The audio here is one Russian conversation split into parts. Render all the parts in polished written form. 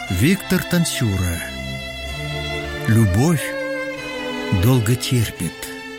Виктор Тансюра. Любовь долго терпит.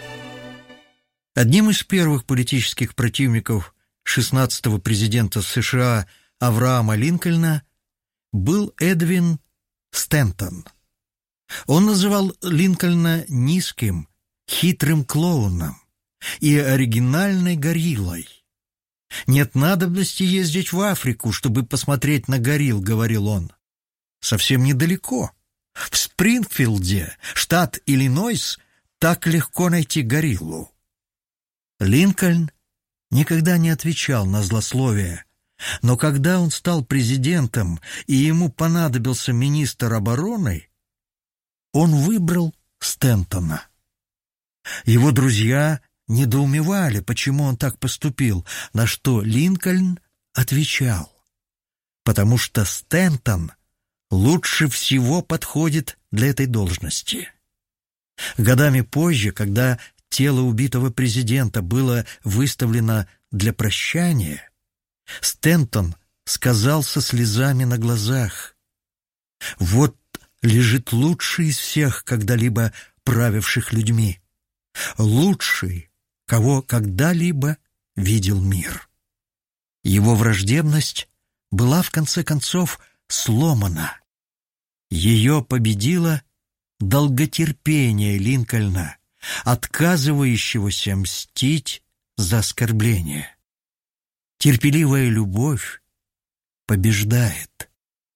Одним из первых политических противников 16-го президента США Авраама Линкольна был Эдвин Стентон. Он называл Линкольна низким, хитрым клоуном и оригинальной гориллой. «Нет надобности ездить в Африку, чтобы посмотреть на горилл», — говорил он. «Совсем недалеко. В Спрингфилде, штат Иллинойс, так легко найти гориллу». Линкольн никогда не отвечал на злословие, но когда он стал президентом и ему понадобился министр обороны, он выбрал Стентона. Его друзья недоумевали, почему он так поступил, на что Линкольн отвечал: «Потому что Стентон лучше всего подходит для этой должности». Годами позже, когда тело убитого президента было выставлено для прощания, Стентон сказал со слезами на глазах: «Вот лежит лучший из всех когда-либо правивших людьми, лучший, кого когда-либо видел мир». Его враждебность была в конце концов сломана. Ее победило долготерпение Линкольна, отказывающегося мстить за оскорбление. Терпеливая любовь побеждает.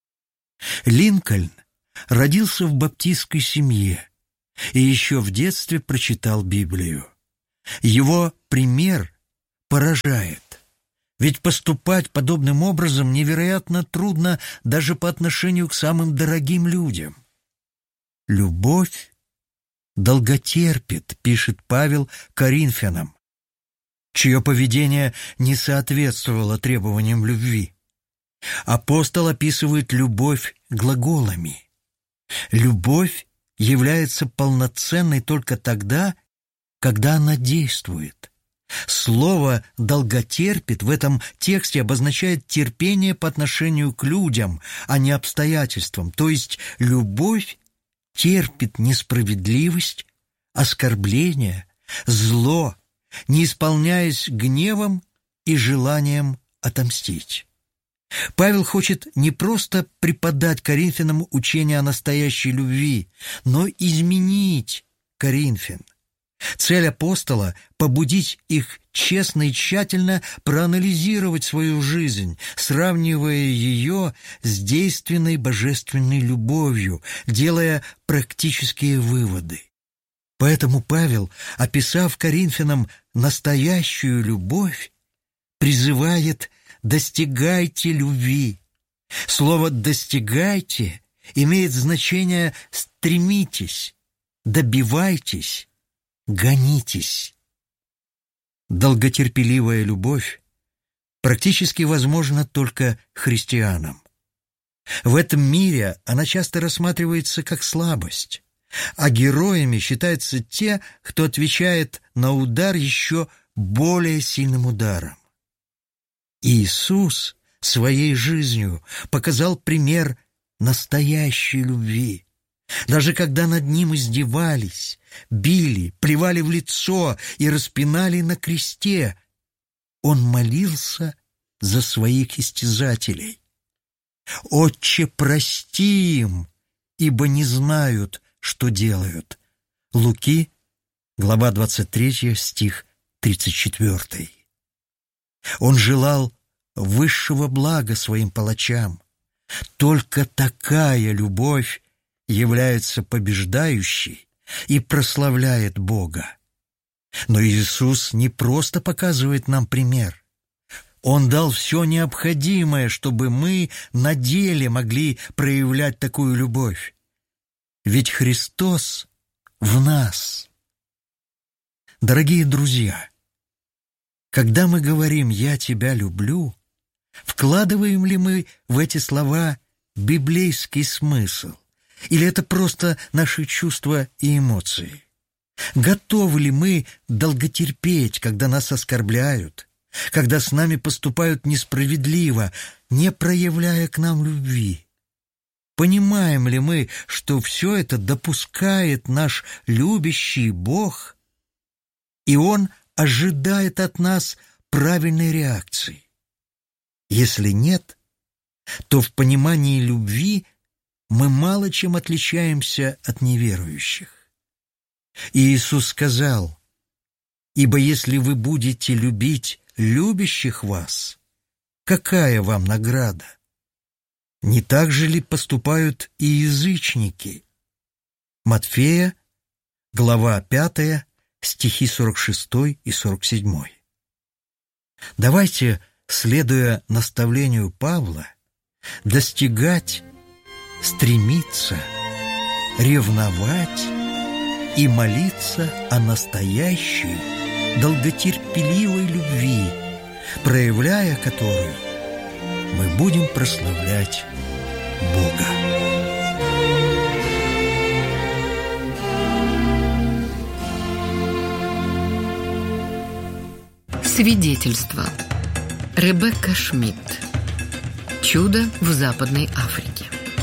Линкольн родился в баптистской семье и еще в детстве прочитал Библию. Его пример поражает. Ведь поступать подобным образом невероятно трудно даже по отношению к самым дорогим людям. «Любовь долготерпит», — пишет Павел Коринфянам, чье поведение не соответствовало требованиям любви. Апостол описывает любовь глаголами. Любовь является полноценной только тогда, когда она действует. Слово «долготерпит» в этом тексте обозначает терпение по отношению к людям, а не обстоятельствам, то есть любовь терпит несправедливость, оскорбление, зло, не исполняясь гневом и желанием отомстить. Павел хочет не просто преподать коринфянам учение о настоящей любви, но изменить Коринфян. Цель апостола — побудить их честно и тщательно проанализировать свою жизнь, сравнивая ее с действенной божественной любовью, делая практические выводы. Поэтому Павел, описав коринфянам настоящую любовь, призывает: «достигайте любви». Слово «достигайте» имеет значение «стремитесь», «добивайтесь», «гонитесь». Долготерпеливая любовь практически возможна только христианам. В этом мире она часто рассматривается как слабость, а героями считаются те, кто отвечает на удар еще более сильным ударом. Иисус своей жизнью показал пример настоящей любви. Даже когда над ним издевались, били, плевали в лицо и распинали на кресте, он молился за своих истязателей: «Отче, прости им, ибо не знают, что делают». Луки, глава 23, стих 34. Он желал высшего блага своим палачам. Только такая любовь является побеждающей и прославляет Бога. Но Иисус не просто показывает нам пример. Он дал все необходимое, чтобы мы на деле могли проявлять такую любовь. Ведь Христос в нас. Дорогие друзья, когда мы говорим «я тебя люблю», вкладываем ли мы в эти слова библейский смысл? Или это просто наши чувства и эмоции? Готовы ли мы долготерпеть, когда нас оскорбляют, когда с нами поступают несправедливо, не проявляя к нам любви? Понимаем ли мы, что все это допускает наш любящий Бог, и Он ожидает от нас правильной реакции? Если нет, то в понимании любви мы мало чем отличаемся от неверующих. И Иисус сказал: «Ибо если вы будете любить любящих вас, какая вам награда? Не так же ли поступают и язычники?» Матфея, глава 5, стихи 46 и 47. Давайте, следуя наставлению Павла, достигать, стремиться, ревновать и молиться о настоящей, долготерпеливой любви, проявляя которую мы будем прославлять Бога. Свидетельство. Ребекка Шмидт. Чудо в Западной Африке.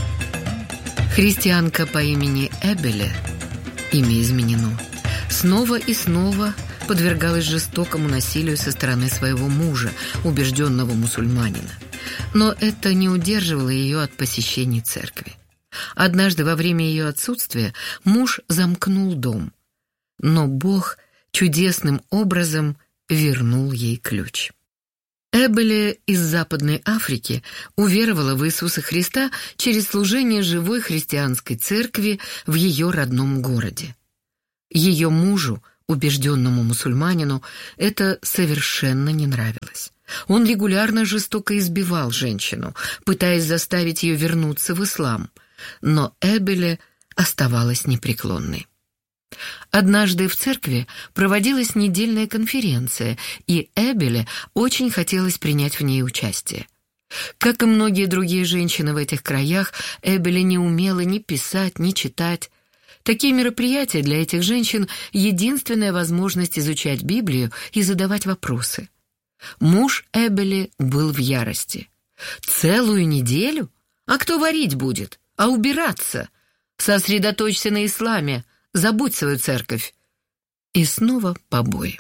Христианка по имени Эбеле, имя изменено, снова и снова подвергалась жестокому насилию со стороны своего мужа, убежденного мусульманина. Но это не удерживало ее от посещений церкви. Однажды во время ее отсутствия муж замкнул дом, но Бог чудесным образом вернул ей ключ. Эбеле из Западной Африки уверовала в Иисуса Христа через служение живой христианской церкви в ее родном городе. Ее мужу, убежденному мусульманину, это совершенно не нравилось. Он регулярно жестоко избивал женщину, пытаясь заставить ее вернуться в ислам, но Эбеле оставалась непреклонной. Однажды в церкви проводилась недельная конференция, и Эбеле очень хотелось принять в ней участие. Как и многие другие женщины в этих краях, Эбеле не умела ни писать, ни читать. Такие мероприятия для этих женщин — единственная возможность изучать Библию и задавать вопросы. Муж Эбеле был в ярости. «Целую неделю? А кто варить будет? А убираться? Сосредоточься на исламе. Забудь свою церковь». И снова побои.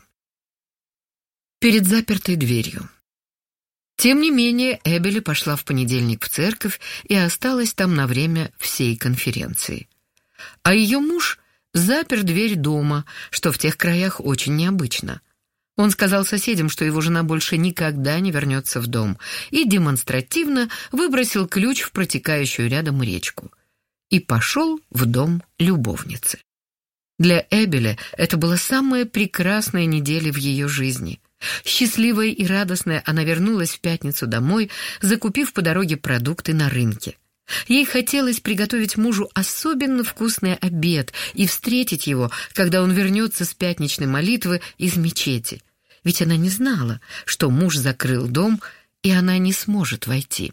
Перед запертой дверью. Тем не менее, Эбеле пошла в понедельник в церковь и осталась там на время всей конференции. А ее муж запер дверь дома, что в тех краях очень необычно. Он сказал соседям, что его жена больше никогда не вернется в дом, и демонстративно выбросил ключ в протекающую рядом речку. И пошел в дом любовницы. Для Эбеле это была самая прекрасная неделя в ее жизни. Счастливая и радостная она вернулась в пятницу домой, закупив по дороге продукты на рынке. Ей хотелось приготовить мужу особенно вкусный обед и встретить его, когда он вернется с пятничной молитвы из мечети. Ведь она не знала, что муж закрыл дом, и она не сможет войти.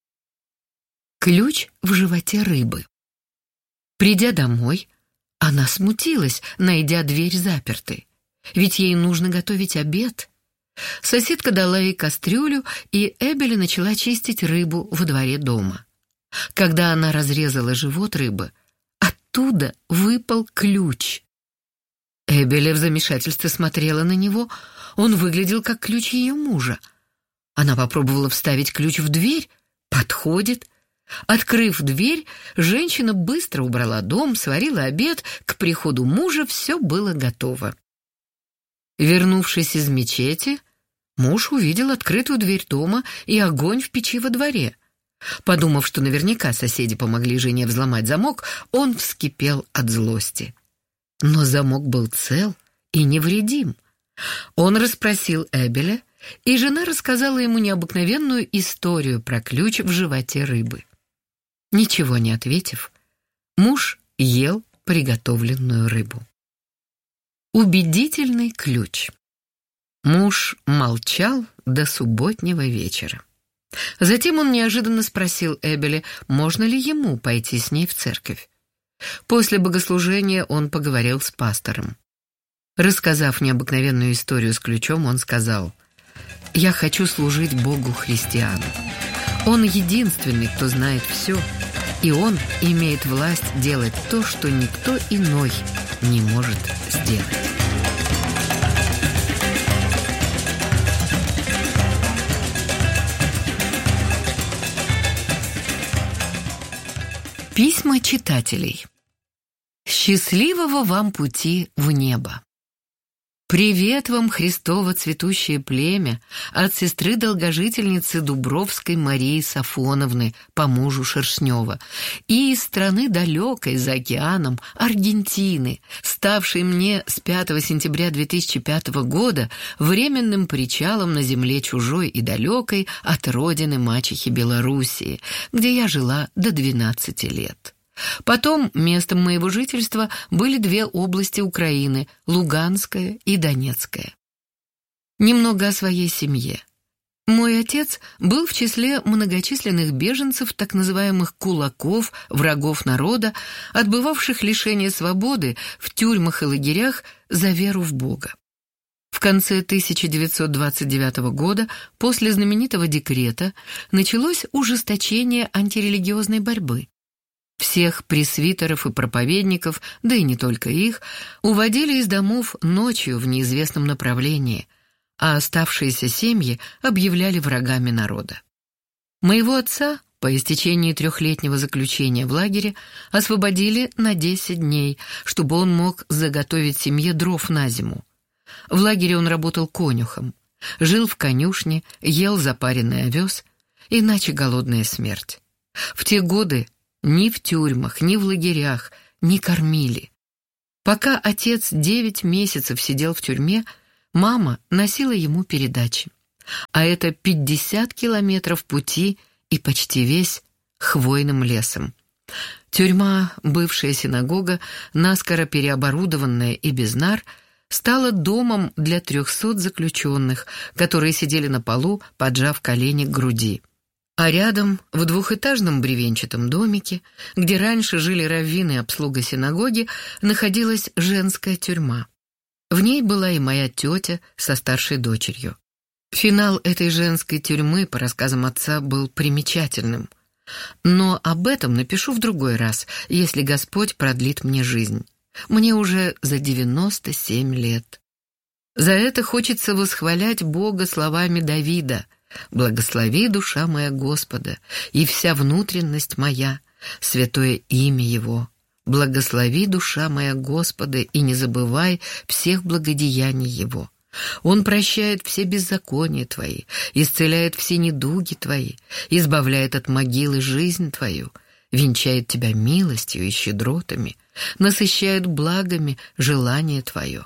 Ключ в животе рыбы. Придя домой, она смутилась, найдя дверь запертой. Ведь ей нужно готовить обед. Соседка дала ей кастрюлю, и Эбеле начала чистить рыбу во дворе дома. Когда она разрезала живот рыбы, оттуда выпал ключ. Эбеле в замешательстве смотрела на него. Он выглядел как ключ ее мужа. Она попробовала вставить ключ в дверь. Подходит. Открыв дверь, женщина быстро убрала дом, сварила обед. К приходу мужа все было готово. Вернувшись из мечети, муж увидел открытую дверь дома и огонь в печи во дворе. Подумав, что наверняка соседи помогли жене взломать замок, он вскипел от злости. Но замок был цел и невредим. Он расспросил Эбеле, и жена рассказала ему необыкновенную историю про ключ в животе рыбы. Ничего не ответив, муж ел приготовленную рыбу. Убедительный ключ. Муж молчал до субботнего вечера. Затем он неожиданно спросил Эбеле, можно ли ему пойти с ней в церковь. После богослужения он поговорил с пастором. Рассказав необыкновенную историю с ключом, он сказал: «Я хочу служить Богу христианам. Он единственный, кто знает все, И он имеет власть делать то, что никто иной не может сделать. Письма читателей. Счастливого вам пути в небо! Привет вам, Христово цветущее племя, от сестры-долгожительницы Дубровской Марии Сафоновны по мужу Шершнева и из страны далекой за океаном Аргентины, ставшей мне с 5 сентября 2005 года временным причалом на земле чужой и далекой от родины мачехи Белоруссии, где я жила до 12 лет. Потом местом моего жительства были 2 области Украины – Луганская и Донецкая. Немного о своей семье. Мой отец был в числе многочисленных беженцев, так называемых кулаков, врагов народа, отбывавших лишение свободы в тюрьмах и лагерях за веру в Бога. В конце 1929 года, после знаменитого декрета, началось ужесточение антирелигиозной борьбы. Всех пресвитеров и проповедников, да и не только их, уводили из домов ночью в неизвестном направлении, а оставшиеся семьи объявляли врагами народа. Моего отца по истечении 3-летнего заключения в лагере освободили на 10 дней, чтобы он мог заготовить семье дров на зиму. В лагере он работал конюхом, жил в конюшне, ел запаренный овес, иначе голодная смерть. В те годы ни в тюрьмах, ни в лагерях не кормили. Пока отец 9 месяцев сидел в тюрьме, мама носила ему передачи. А это 50 километров пути и почти весь хвойным лесом. Тюрьма, бывшая синагога, наскоро переоборудованная и без нар, стала домом для 300 заключенных, которые сидели на полу, поджав колени к груди. А рядом, в 2-этажном бревенчатом домике, где раньше жили раввины и обслуга синагоги, находилась женская тюрьма. В ней была и моя тетя со старшей дочерью. Финал этой женской тюрьмы, по рассказам отца, был примечательным. Но об этом напишу в другой раз, если Господь продлит мне жизнь. Мне уже за 97 лет. За это хочется восхвалять Бога словами Давида: «Благослови, душа моя, Господа, и вся внутренность моя, святое имя Его. Благослови, душа моя, Господа, и не забывай всех благодеяний Его. Он прощает все беззакония твои, исцеляет все недуги твои, избавляет от могилы жизнь твою, венчает тебя милостью и щедротами, насыщает благами желание твое.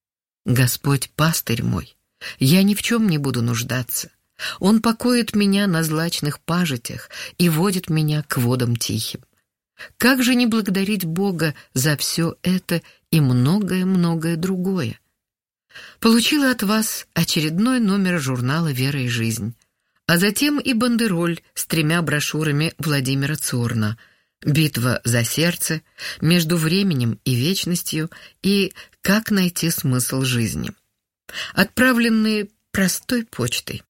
Господь пастырь мой, я ни в чем не буду нуждаться. Он покоит меня на злачных пажитях и водит меня к водам тихим. Как же не благодарить Бога за все это и многое-многое другое? Получила от вас очередной номер журнала «Вера и жизнь», а затем и бандероль с 3 брошюрами Владимира Цорна: «Битва за сердце», «Между временем и вечностью» и «Как найти смысл жизни», отправленные простой почтой.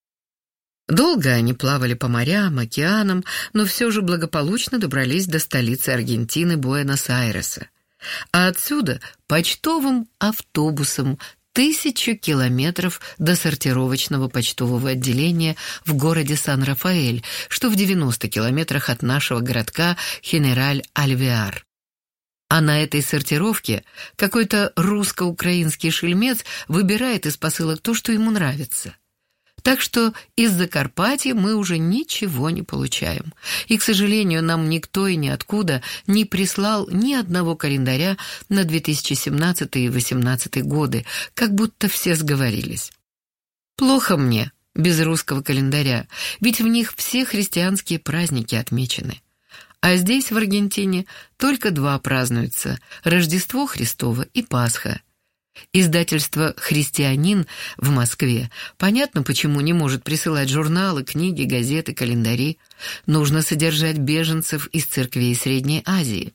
Долго они плавали по морям, океанам, но все же благополучно добрались до столицы Аргентины Буэнос-Айреса. А отсюда почтовым автобусом 1000 километров до сортировочного почтового отделения в городе Сан-Рафаэль, что в 90 километрах от нашего городка Хенераль-Альвеар. А на этой сортировке какой-то русско-украинский шельмец выбирает из посылок то, что ему нравится. Так что из Закарпатья мы уже ничего не получаем. И, к сожалению, нам никто и ниоткуда не прислал ни одного календаря на 2017 и 2018 годы, как будто все сговорились. Плохо мне без русского календаря, ведь в них все христианские праздники отмечены. А здесь, в Аргентине, только 2 празднуются – Рождество Христово и Пасха. Издательство «Христианин» в Москве понятно, почему не может присылать журналы, книги, газеты, календари. Нужно содержать беженцев из церквей Средней Азии.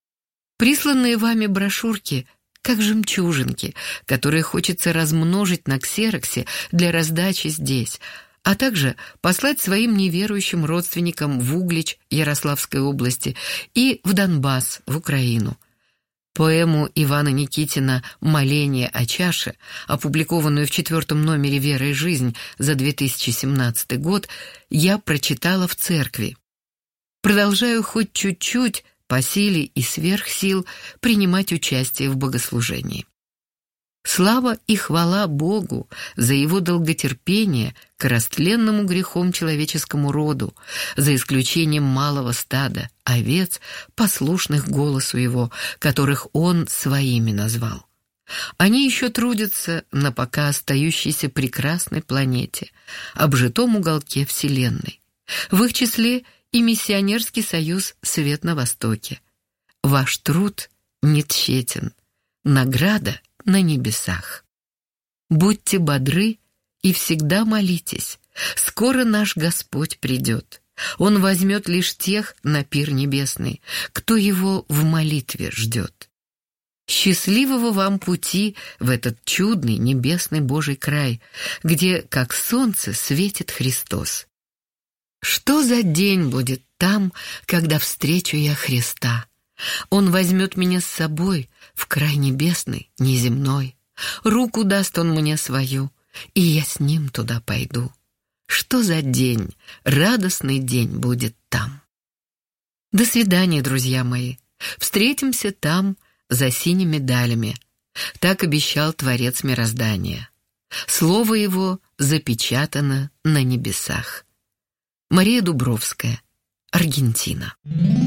Присланные вами брошюрки как жемчужинки, которые хочется размножить на ксероксе для раздачи здесь, а также послать своим неверующим родственникам в Углич Ярославской области и в Донбасс, в Украину. Поэму Ивана Никитина «Моление о чаше», опубликованную в 4 номере «Вера и жизнь» за 2017 год, я прочитала в церкви. Продолжаю хоть чуть-чуть, по силе и сверх сил, принимать участие в богослужении. Слава и хвала Богу за Его долготерпение к растленному грехом человеческому роду, за исключением малого стада овец, послушных голосу Его, которых Он своими назвал. Они еще трудятся на пока остающейся прекрасной планете, обжитом уголке Вселенной. В их числе и миссионерский союз «Свет на Востоке». Ваш труд не тщетен, награда на небесах. Будьте бодры и всегда молитесь. Скоро наш Господь придет. Он возьмет лишь тех на пир небесный, кто Его в молитве ждет. Счастливого вам пути в этот чудный небесный Божий край, где, как солнце, светит Христос. Что за день будет там, когда встречу я Христа? Он возьмет меня с собой в край небесный, неземной. Руку даст Он мне свою, и я с Ним туда пойду. Что за день, радостный день будет там. До свидания, друзья мои. Встретимся там, за синими далями. Так обещал Творец мироздания. Слово Его запечатано на небесах. Мария Дубровская, Аргентина.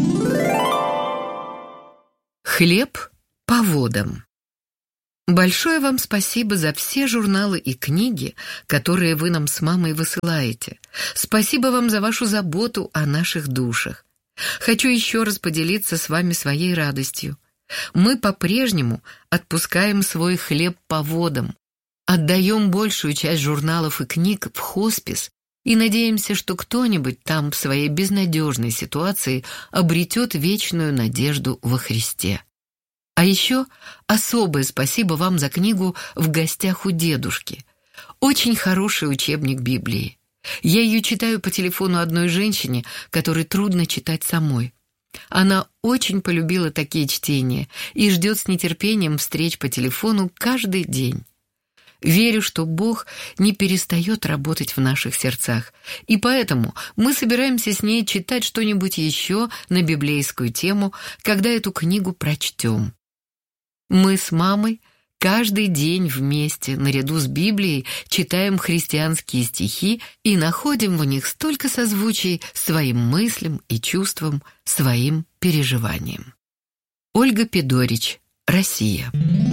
Хлеб по водам. Большое вам спасибо за все журналы и книги, которые вы нам с мамой высылаете. Спасибо вам за вашу заботу о наших душах. Хочу еще раз поделиться с вами своей радостью. Мы по-прежнему отпускаем свой хлеб по водам, отдаем большую часть журналов и книг в хоспис и надеемся, что кто-нибудь там в своей безнадежной ситуации обретет вечную надежду во Христе. А еще особое спасибо вам за книгу «В гостях у дедушки». Очень хороший учебник Библии. Я ее читаю по телефону одной женщине, которой трудно читать самой. Она очень полюбила такие чтения и ждет с нетерпением встреч по телефону каждый день. Верю, что Бог не перестает работать в наших сердцах, и поэтому мы собираемся с ней читать что-нибудь еще на библейскую тему, когда эту книгу прочтем. Мы с мамой каждый день вместе, наряду с Библией, читаем христианские стихи и находим в них столько созвучий своим мыслям и чувствам, своим переживаниям. Ольга Педорич, Россия.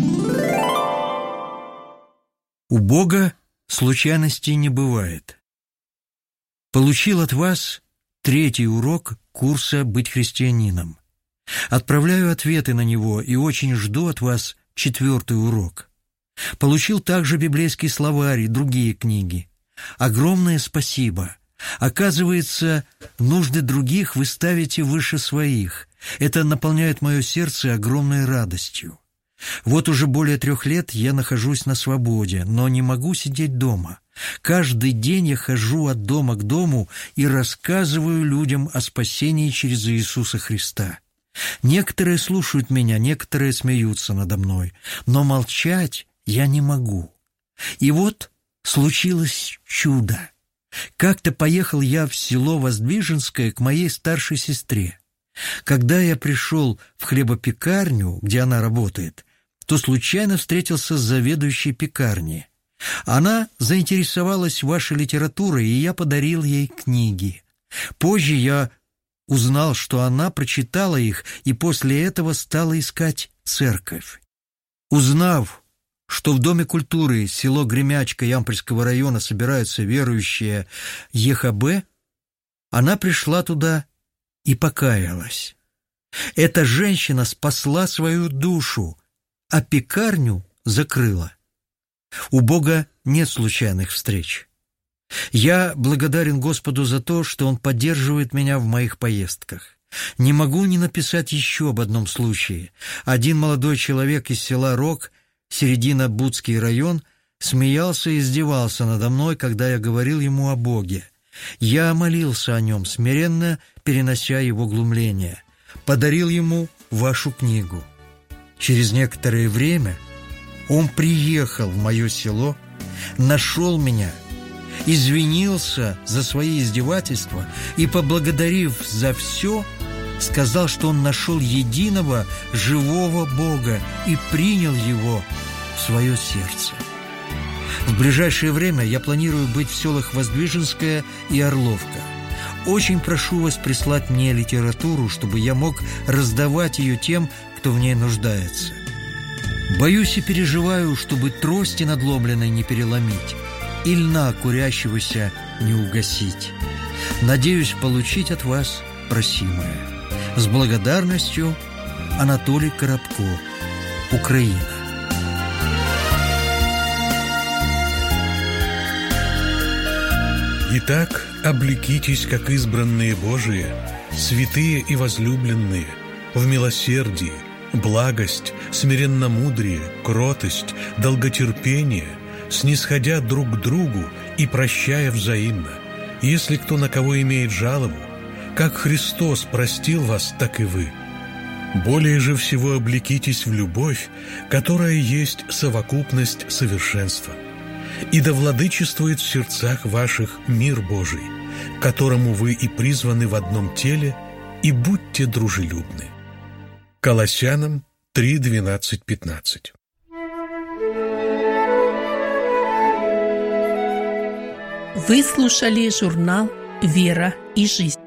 У Бога случайностей не бывает. Получил от вас 3-й урок курса «Быть христианином». Отправляю ответы на него и очень жду от вас 4-й урок. Получил также библейский словарь и другие книги. Огромное спасибо. Оказывается, нужды других вы ставите выше своих. Это наполняет мое сердце огромной радостью. Вот уже более 3 лет я нахожусь на свободе, но не могу сидеть дома. Каждый день я хожу от дома к дому и рассказываю людям о спасении через Иисуса Христа. Некоторые слушают меня, некоторые смеются надо мной, но молчать я не могу. И вот случилось чудо. Как-то поехал я в село Воздвиженское к моей старшей сестре. Когда я пришел в хлебопекарню, где она работает, то случайно встретился с заведующей пекарни. Она заинтересовалась вашей литературой, и я подарил ей книги. Позже я узнал, что она прочитала их и после этого стала искать церковь. Узнав, что в Доме культуры село Гремячка Ямпольского района собираются верующие ЕХБ, она пришла туда и покаялась. Эта женщина спасла свою душу, а пекарню закрыла. У Бога нет случайных встреч. Я благодарен Господу за то, что Он поддерживает меня в моих поездках. Не могу не написать еще об одном случае. Один молодой человек из села Рог, Середино-Будский район, смеялся и издевался надо мной, когда я говорил ему о Боге. Я молился о нем, смиренно перенося его глумление. Подарил ему вашу книгу. Через некоторое время он приехал в мое село, нашел меня, извинился за свои издевательства и, поблагодарив за все, сказал, что он нашел единого живого Бога и принял его в свое сердце. В ближайшее время я планирую быть в селах Воздвиженская и Орловка. Очень прошу вас прислать мне литературу, чтобы я мог раздавать ее тем, кто в ней нуждается. Боюсь и переживаю, чтобы трости надломленной не переломить и льна курящегося не угасить. Надеюсь получить от вас просимое. С благодарностью, Анатолий Коробко, Украина. Итак, облекитесь, как избранные Божии, святые и возлюбленные, в милосердии, благость, смиренномудрие, кротость, долготерпение, снисходя друг к другу и прощая взаимно, если кто на кого имеет жалобу, как Христос простил вас, так и вы. Более же всего облекитесь в любовь, которая есть совокупность совершенства. И да владычествует в сердцах ваших мир Божий, к которому вы и призваны в одном теле, и будьте дружелюбны. Колоссянам 3:12-15. Вы слушали журнал «Вера и жизнь».